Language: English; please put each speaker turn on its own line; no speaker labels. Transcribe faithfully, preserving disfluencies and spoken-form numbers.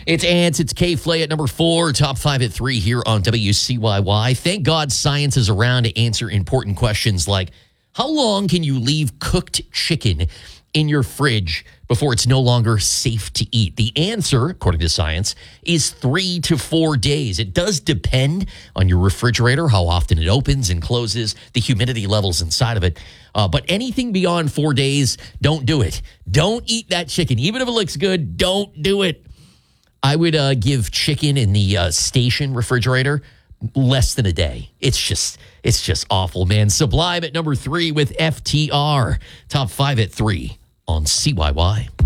It's Ants, it's K-Flay at number four, top five at three here on W C Y Y. Thank God science is around to answer important questions like, how long can you leave cooked chicken in your fridge before it's no longer safe to eat? The answer, according to science, is three to four days. It does depend on your refrigerator, how often it opens and closes, the humidity levels inside of it. Uh, but anything beyond four days, don't do it. Don't eat that chicken. Even if it looks good, don't do it. I would uh, give chicken in the uh, station refrigerator less than a day. It's just, it's just awful, man. Sublime at number three with F T R. Top five at three on C Y Y.